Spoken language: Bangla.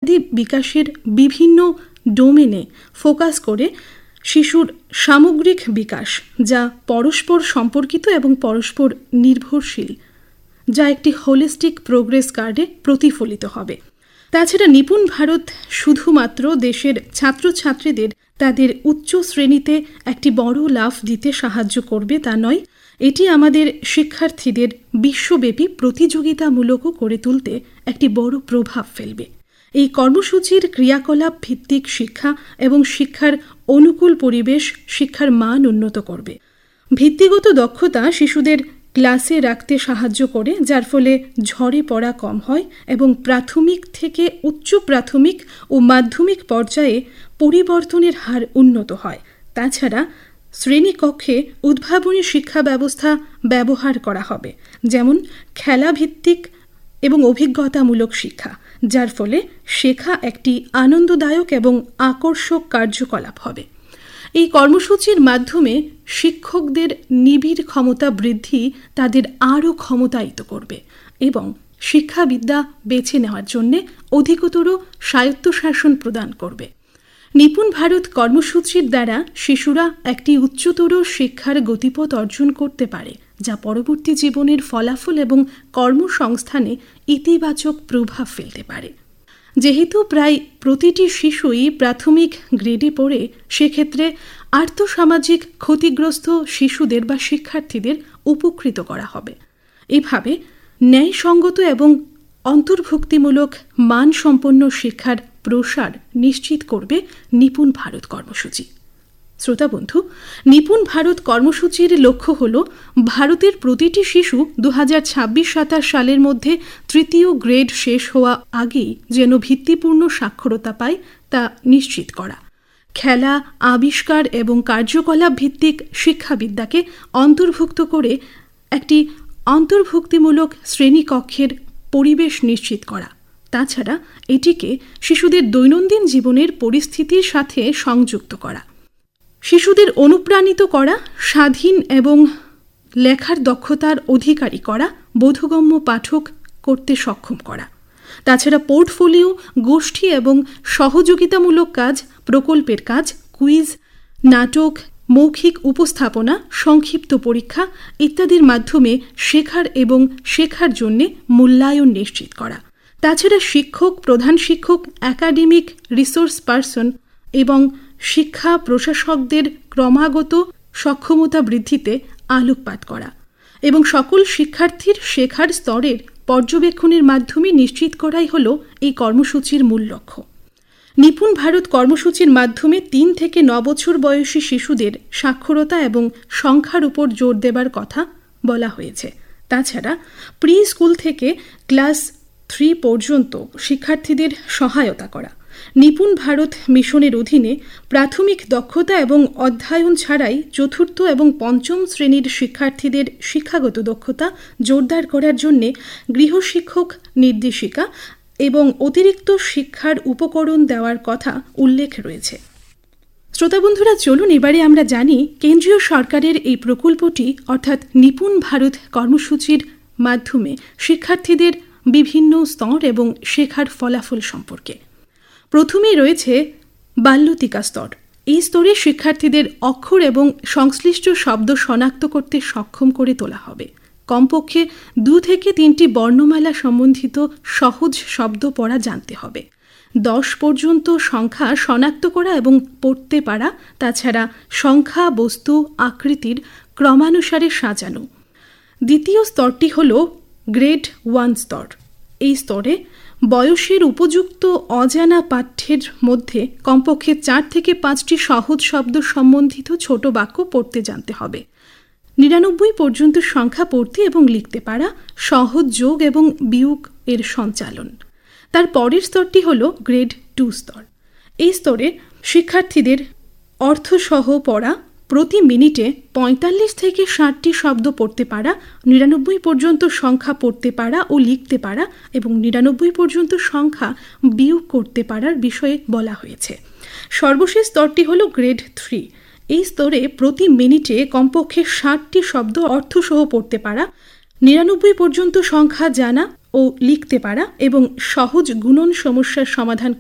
বুদ্ধি বিকাশের বিভিন্ন ডোমেনে ফোকাস করে শিশুর সামগ্রিক বিকাশ, যা পরস্পর সম্পর্কিত এবং পরস্পর নির্ভরশীল, যা একটি হোলিস্টিক প্রোগ্রেস কার্ডে প্রতিফলিত হবে। তাছাড়া নিপুণ ভারত শুধুমাত্র দেশের ছাত্রছাত্রীদের তাদের উচ্চ শ্রেণীতে একটি বড় লাফ দিতে সাহায্য করবে তা নয়, এটি আমাদের শিক্ষার্থীদের বিশ্বব্যাপী প্রতিযোগিতামূলকও করে তুলতে একটি বড় প্রভাব ফেলবে। এই কর্মসূচির ক্রিয়াকলাপ ভিত্তিক শিক্ষা এবং শিক্ষার অনুকূল পরিবেশ শিক্ষার মান উন্নত করবে। ভিত্তিগত দক্ষতা শিশুদের ক্লাসে রাখতে সাহায্য করে, যার ফলে ঝরে পড়া কম হয় এবং প্রাথমিক থেকে উচ্চ প্রাথমিক ও মাধ্যমিক পর্যায়ে পরিবর্তনের হার উন্নত হয়। তাছাড়া শ্রেণীকক্ষে উদ্ভাবনী শিক্ষা ব্যবস্থা ব্যবহার করা হবে, যেমন খেলাভিত্তিক এবং অভিজ্ঞতামূলক শিক্ষা, যার ফলে শেখা একটি আনন্দদায়ক এবং আকর্ষক কার্যকলাপ হবে। এই কর্মসূচির মাধ্যমে শিক্ষকদের নিবিড় ক্ষমতা বৃদ্ধি তাদের আরও ক্ষমতায়িত করবে এবং শিক্ষাবিদ্যা বেছে নেওয়ার জন্য অধিকতর স্বায়ত্তশাসন প্রদান করবে। নিপুণ ভারত কর্মসূচির দ্বারা শিশুরা একটি উচ্চতর শিক্ষার গতিপথ অর্জন করতে পারে, যা পরবর্তী জীবনের ফলাফল এবং কর্মসংস্থানে ইতিবাচক প্রভাব ফেলতে পারে। যেহেতু প্রায় প্রতিটি শিশুই প্রাথমিক গ্রেডে পড়ে, সেক্ষেত্রে আর্থসামাজিক ক্ষতিগ্রস্ত শিশুদের বা শিক্ষার্থীদের উপকৃত করা হবে। এভাবে ন্যায়সঙ্গত এবং অন্তর্ভুক্তিমূলক মানসম্পন্ন শিক্ষার প্রসার নিশ্চিত করবে নিপুণ ভারত কর্মসূচি। শ্রোতা বন্ধু, নিপুণ ভারত কর্মসূচির লক্ষ্য হল ভারতের প্রতিটি শিশু 2026-27 সালের মধ্যে তৃতীয় গ্রেড শেষ হওয়া আগেই যেন ভিত্তিপূর্ণ সাক্ষরতা পায় তা নিশ্চিত করা। খেলা, আবিষ্কার এবং কার্যকলাপ ভিত্তিক শিক্ষাবিদ্যাকে অন্তর্ভুক্ত করে একটি অন্তর্ভুক্তিমূলক শ্রেণীকক্ষের পরিবেশ নিশ্চিত করা। তাছাড়া এটিকে শিশুদের দৈনন্দিন জীবনের পরিস্থিতির সাথে সংযুক্ত করা, শিশুদের অনুপ্রাণিত করা, স্বাধীন এবং লেখার দক্ষতার অধিকারী করা, বোধগম্য পাঠক করতে সক্ষম করা। তাছাড়া পোর্টফোলিও, গোষ্ঠী এবং সহযোগিতামূলক কাজ, প্রকল্পের কাজ, কুইজ, নাটক, মৌখিক উপস্থাপনা, সংক্ষিপ্ত পরীক্ষা ইত্যাদির মাধ্যমে শেখার এবং শেখার জন্যে মূল্যায়ন নিশ্চিত করা। তাছাড়া শিক্ষক, প্রধান শিক্ষক, একাডেমিক রিসোর্স পার্সন এবং শিক্ষা প্রশাসকদের ক্রমাগত সক্ষমতা বৃদ্ধিতে আলোকপাত করা এবং সকল শিক্ষার্থীর শেখার স্তরের পর্যবেক্ষণের মাধ্যমে নিশ্চিত করাই হল এই কর্মসূচির মূল লক্ষ্য। নিপুণ ভারত কর্মসূচির মাধ্যমে 3 থেকে 9 বছর বয়সী শিশুদের সাক্ষরতা এবং সংখ্যার উপর জোর দেবার কথা বলা হয়েছে। তাছাড়া প্রি স্কুল থেকে ক্লাস 3 পর্যন্ত শিক্ষার্থীদের সহায়তা করা, নিপুণ ভারত মিশনের অধীনে প্রাথমিক দক্ষতা এবং অধ্যয়ন ছাড়াই চতুর্থ এবং পঞ্চম শ্রেণীর শিক্ষার্থীদের শিক্ষাগত দক্ষতা জোরদার করার জন্য গৃহশিক্ষক নির্দেশিকা এবং অতিরিক্ত শিক্ষার উপকরণ দেওয়ার কথা উল্লেখ রয়েছে। শ্রোতা বন্ধুরা, চলুন এবারে আমরা জানি কেন্দ্রীয় সরকারের এই প্রকল্পটি অর্থাৎ নিপুণ ভারত কর্মসূচির মাধ্যমে শিক্ষার্থীদের বিভিন্ন স্তর এবং শেখার ফলাফল সম্পর্কে। প্রথমেই রয়েছে বাল্যতিকা স্তর। এই স্তরে শিক্ষার্থীদের অক্ষর এবং সংশ্লিষ্ট শব্দ শনাক্ত করতে সক্ষম করে তোলা হবে। কমপক্ষে 2 থেকে 3টি বর্ণমালা সম্বন্ধিত সহজ শব্দ পড়া জানতে হবে। 10 পর্যন্ত সংখ্যা শনাক্ত করা এবং পড়তে পারা, তাছাড়া সংখ্যা, বস্তু, আকৃতির ক্রমানুসারে সাজানো। দ্বিতীয় স্তরটি হল গ্রেড 1 স্তর। এই স্তরে বয়সের উপযুক্ত অজানা পাঠ্যের মধ্যে কমপক্ষে 4 থেকে 5টি সহজ শব্দ সম্বন্ধিত ছোট বাক্য পড়তে জানতে হবে। 99 পর্যন্ত সংখ্যা পড়তে এবং লিখতে পারা, সহজ যোগ এবং বিয়োগ এর সঞ্চালন। তার পরের স্তরটি হল গ্রেড 2 স্তর। এই স্তরে শিক্ষার্থীদের অর্থসহ পড়া, প্রতি মিনিটে 45 থেকে 60টি শব্দ পড়তে পারা, 99 পর্যন্ত সংখ্যা পড়তে পারা ও লিখতে পারা এবং 99 পর্যন্ত সংখ্যা বিয়োগ করতে পারার বিষয়ে বলা হয়েছে। সর্বশেষ স্তরটি হল গ্রেড 3। এই স্তরে প্রতি মিনিটে কমপক্ষে 60টি শব্দ অর্থসহ পড়তে পারা, 99 পর্যন্ত সংখ্যা জানা ও লিখতে পারা এবং সহজ গুণন সমস্যার সমাধান